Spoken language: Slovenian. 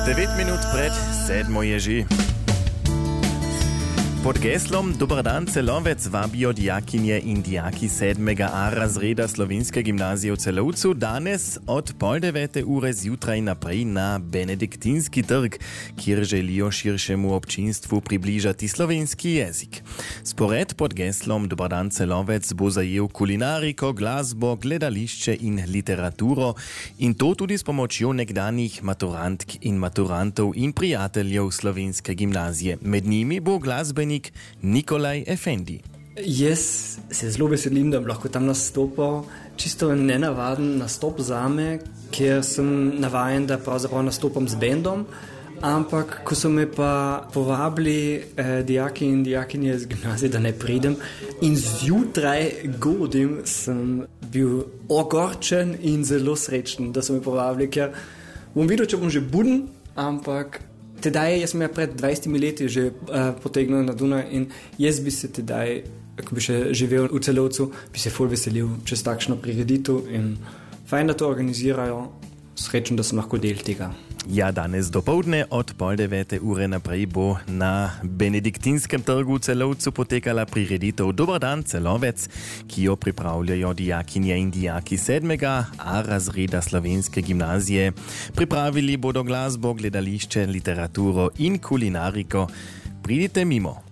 9 minut pred 7 je že. Pod geslom Dobar dan Celovec vabijo dijakinje in dijaki 7. A razreda Slovenske gimnazije v Celovcu danes od 8:30 zjutraj naprej na Benediktinski trg, kjer želijo širšemu občinstvu približati slovenski jezik. Spored pod geslom Dobar dan Celovec bo zajel kulinariko, glasbo, gledališče in literaturo in to tudi s pomočjo nekdanjih maturantk in maturantov in prijateljev Slovenske gimnazije. Med njimi bo glasbenik Nikolaj Efendi. Jaz se zelo veselim, da bi lahko tam nastopal. Čisto nenavaden nastop zame, ker sem navajen, da pravzaprav nastopam z bendom. Ampak, ko so me pa povabili dijaki in dijakinje z gimnazije, da ne pridem in zjutraj godim, sem bil ogorčen in zelo srečen, da so me povabili, ker bom videl, če bom že buden, ampak tedaj jaz sem pred 20 leti že potegnil na Dunaj in jaz bi se tedaj, ko bi še živel v Celovcu, bi se ful veselil čez takšno prireditev in fajn, da to organizirajo. Srečen, da sem lahko del tega. Ja, danes dopoldne od 8:30 naprej bo na Benediktinskem trgu v Celovcu potekala prireditev Dobar dan Celovec, ki jo pripravljajo dijakinje in dijaki 7. A razreda Slovenske gimnazije. Pripravili bodo glasbo, gledališče, literaturo in kulinariko. Pridite mimo.